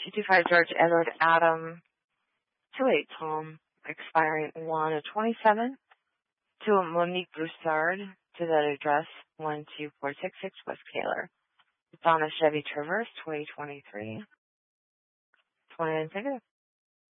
225 George Edward Adam, 28 Tom, expiring 1/27, to Monique Broussard, to that address 12466 West Kaler. It's on a Chevy Traverse 2023. 29 tickets.